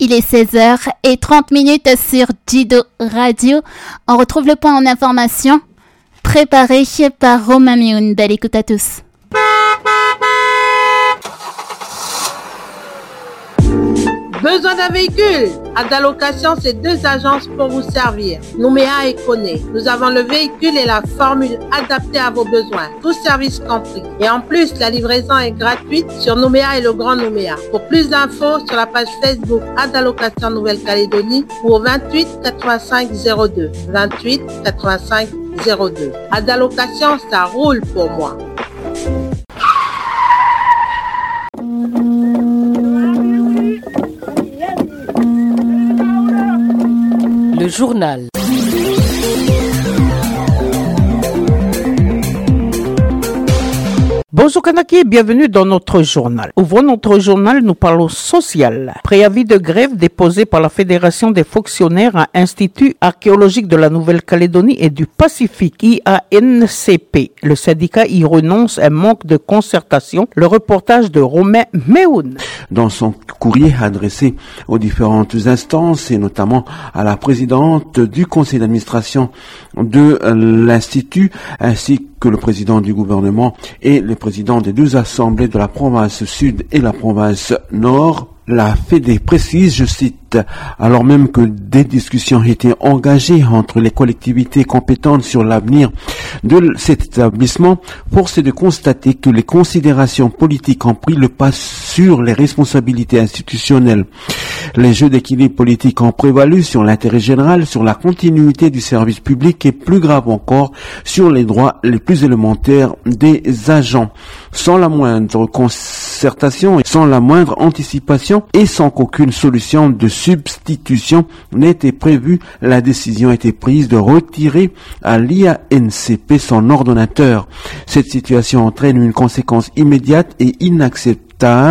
Il est 16h30 sur Dido Radio. On retrouve le point en information préparé par Romain Mioun. Belle écoute à tous. Besoin d'un véhicule? Adalocation, c'est 2 agences pour vous servir. Nouméa et Koné. Nous avons le véhicule et la formule adaptée à vos besoins. Tous services compris. Et en plus, la livraison est gratuite sur Nouméa et le Grand Nouméa. Pour plus d'infos, sur la page Facebook Adalocation Nouvelle-Calédonie ou au 28 85 02. 28 85 02. Adalocation, ça roule pour moi. Le journal. Bonjour Kanaki et bienvenue dans notre journal. Ouvrons notre journal, nous parlons social. Préavis de grève déposé par la Fédération des fonctionnaires à Institut archéologique de la Nouvelle-Calédonie et du Pacifique, IANCP. Le syndicat y renonce à un manque de concertation. Le reportage de Romain Mioun. Dans son courrier adressé aux différentes instances et notamment à la présidente du conseil d'administration de l'Institut ainsi que le président du gouvernement et le président des 2 assemblées de la province sud et la province nord, la Fédé précise, je cite, alors même que des discussions étaient engagées entre les collectivités compétentes sur l'avenir de cet établissement, force est de constater que les considérations politiques ont pris le pas sur les responsabilités institutionnelles. Les jeux d'équilibre politique ont prévalu sur l'intérêt général, sur la continuité du service public et plus grave encore, sur les droits les plus élémentaires des agents. Sans la moindre concertation et sans la moindre anticipation et sans qu'aucune solution de substitution n'était prévue, la décision a été prise de retirer à l'IANCP son ordonnateur. Cette situation entraîne une conséquence immédiate et inacceptable.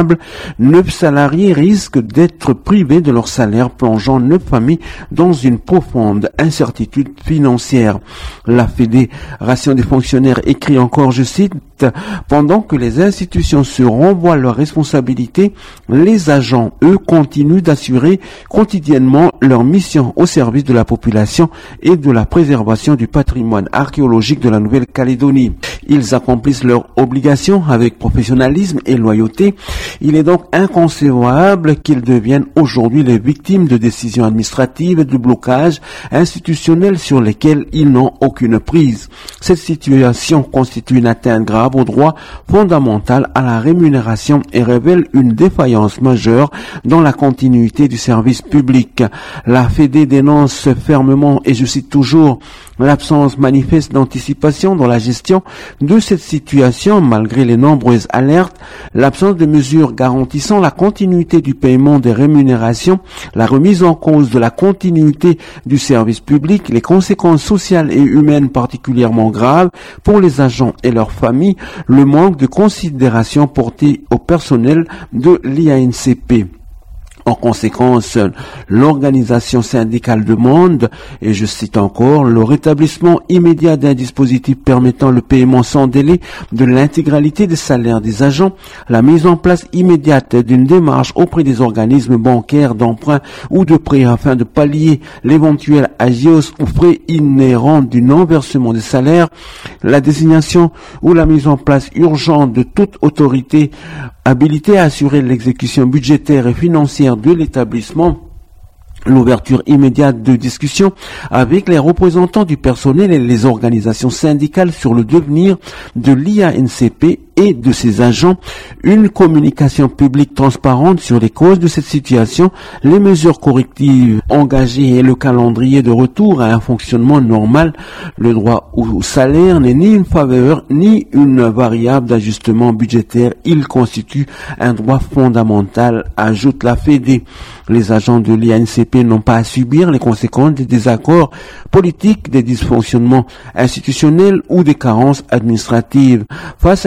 9 salariés risquent d'être privés de leur salaire, plongeant 9 familles dans une profonde incertitude financière. La Fédération des fonctionnaires écrit encore, je cite, pendant que les institutions se renvoient leurs responsabilités, les agents, eux, continuent d'assurer quotidiennement leur mission au service de la population et de la préservation du patrimoine archéologique de la Nouvelle-Calédonie. Ils accomplissent leurs obligations avec professionnalisme et loyauté. Il est donc inconcevable qu'ils deviennent aujourd'hui les victimes de décisions administratives et de blocages institutionnels sur lesquels ils n'ont aucune prise. Cette situation constitue une atteinte grave au droit fondamental à la rémunération et révèle une défaillance majeure dans la continuité du service public. La Fédé dénonce fermement, et je cite toujours, l'absence manifeste d'anticipation dans la gestion de cette situation malgré les nombreuses alertes, l'absence de mesures garantissant la continuité du paiement des rémunérations, la remise en cause de la continuité du service public, les conséquences sociales et humaines particulièrement graves pour les agents et leurs familles, le manque de considération porté au personnel de l'IANCP. En conséquence, l'organisation syndicale demande, et je cite encore, le rétablissement immédiat d'un dispositif permettant le paiement sans délai de l'intégralité des salaires des agents, la mise en place immédiate d'une démarche auprès des organismes bancaires d'emprunt ou de prêt afin de pallier l'éventuel agios ou frais inhérents du non-versement des salaires, la désignation ou la mise en place urgente de toute autorité habilité à assurer l'exécution budgétaire et financière de l'établissement, l'ouverture immédiate de discussions avec les représentants du personnel et les organisations syndicales sur le devenir de l'IANCP et de ses agents, une communication publique transparente sur les causes de cette situation, les mesures correctives engagées et le calendrier de retour à un fonctionnement normal. Le droit au salaire n'est ni une faveur ni une variable d'ajustement budgétaire. Il constitue un droit fondamental, ajoute la Fédé. Les agents de l'IANCP n'ont pas à subir les conséquences des désaccords politiques, des dysfonctionnements institutionnels ou des carences administratives. Face à une telle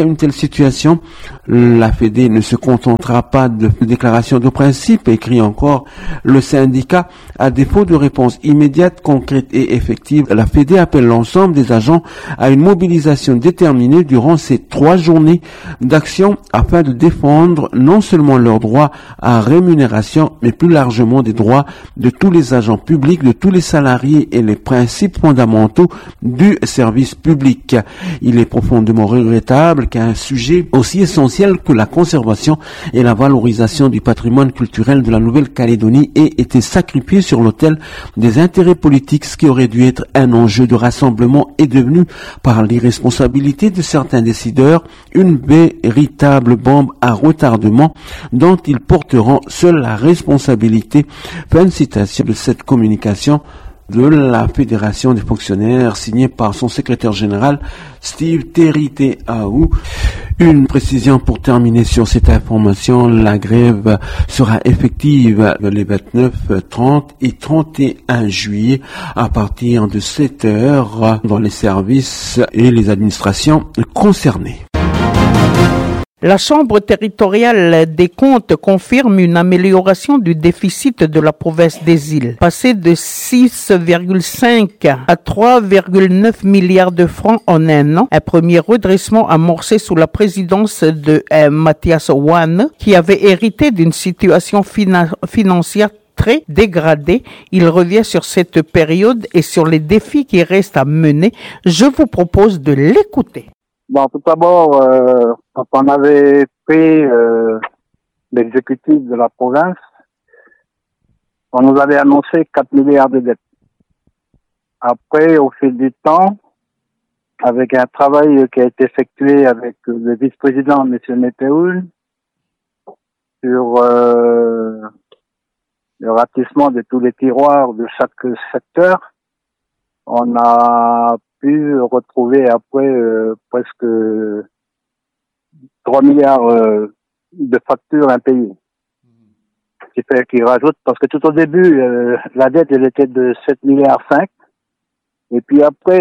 situation. La Fédé ne se contentera pas de déclarations de principe, écrit encore le syndicat. À défaut de réponse immédiate, concrète et effective, la Fédé appelle l'ensemble des agents à une mobilisation déterminée durant ces 3 journées d'action afin de défendre non seulement leurs droits à rémunération, mais plus largement des droits de tous les agents publics, de tous les salariés et les principes fondamentaux du service public. Il est profondément regrettable qu'un sujet aussi essentiel que la conservation et la valorisation du patrimoine culturel de la Nouvelle-Calédonie ait été sacrifié sur l'autel des intérêts politiques, ce qui aurait dû être un enjeu de rassemblement est devenu, par l'irresponsabilité de certains décideurs, une véritable bombe à retardement dont ils porteront seuls la responsabilité. Fin de citation de cette communication de la Fédération des fonctionnaires signée par son secrétaire général Steve Terry-Teaou. Une précision pour terminer sur cette information, la grève sera effective les 29, 30 et 31 juillet à partir de 7 heures dans les services et les administrations concernées. La Chambre territoriale des comptes confirme une amélioration du déficit de la province des îles, passé de 6,5 à 3,9 milliards de francs en un an. Un premier redressement amorcé sous la présidence de Mathias Wan, qui avait hérité d'une situation financière très dégradée. Il revient sur cette période et sur les défis qui restent à mener. Je vous propose de l'écouter. Bon, tout d'abord, quand on avait pris l'exécutif de la province, on nous avait annoncé 4 milliards de dettes. Après, au fil du temps, avec un travail qui a été effectué avec le vice-président, M. Météoul, sur le ratissement de tous les tiroirs de chaque secteur, on a pu retrouver après presque 3 milliards de factures impayées. Ce qui fait qu'il rajoute, parce que tout au début, la dette, elle était de 7 milliards 5. Et puis après,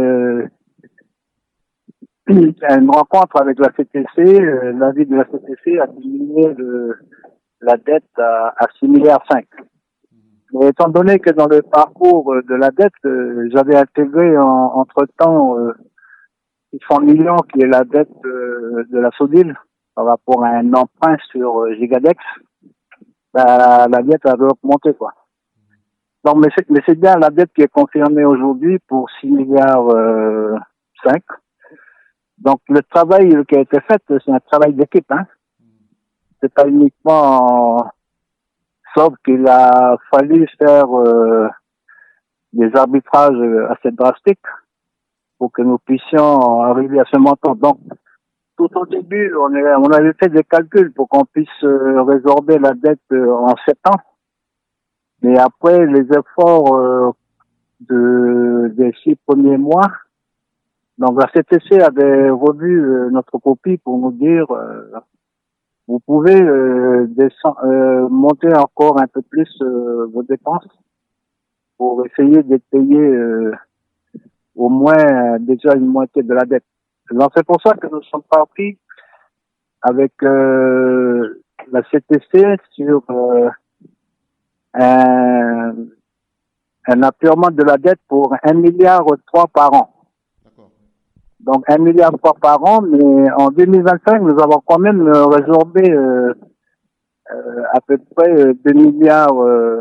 une rencontre avec la CTC, l'avis de la CTC a diminué la dette à 6 milliards 5. Mais étant donné que dans le parcours de la dette, j'avais intégré entre-temps 600 millions qui est la dette de la Sodil par rapport à un emprunt sur Gigadex, la dette avait augmenté, quoi. Donc, mais c'est bien la dette qui est confirmée aujourd'hui pour 6 milliards 5. Donc, le travail qui a été fait, c'est un travail d'équipe, hein. C'est pas uniquement sauf qu'il a fallu faire des arbitrages assez drastiques pour que nous puissions arriver à ce montant. Donc, tout au début, on avait fait des calculs pour qu'on puisse résorber la dette en 7 ans. Mais après, les efforts des 6 premiers mois, donc la CTC avait revu notre copie pour nous dire vous pouvez monter encore un peu plus vos dépenses pour essayer de payer au moins déjà une moitié de la dette. Donc c'est pour ça que nous sommes partis avec la CTC sur un apurement de la dette pour 1,3 milliard par an. Donc 1,3 milliard par an, mais en 2025, nous avons quand même résorbé à peu près 2 milliards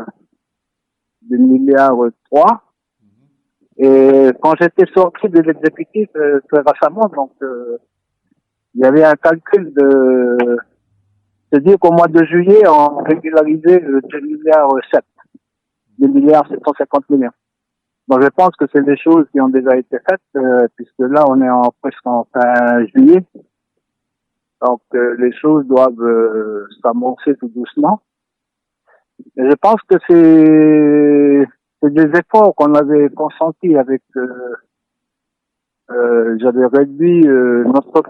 3. Et quand j'étais sorti de l'exécutif très récemment, donc il y avait un calcul de dire qu'au mois de juillet, on régularisait 2 milliards 7, 2 milliards 750 millions. Donc, je pense que c'est des choses qui ont déjà été faites, puisque là, on est presque en fin juillet. Donc, les choses doivent s'amorcer tout doucement. Et je pense que c'est des efforts qu'on avait consentis avec... j'avais réduit notre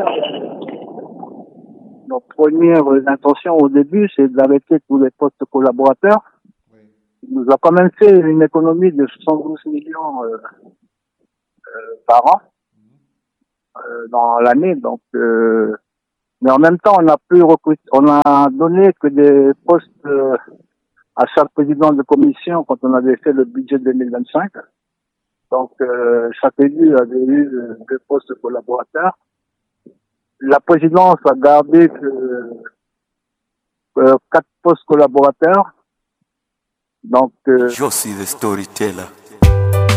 première intention au début, c'est d'arrêter tous les postes collaborateurs. Il nous a quand même fait une économie de 72 millions par an. dans l'année. Donc, mais en même temps, on a donné que des postes à chaque président de commission quand on avait fait le budget 2025. Donc, chaque élu avait eu 2 postes de collaborateurs. La présidence a gardé 4 postes collaborateurs. Donc, Je suis le storyteller.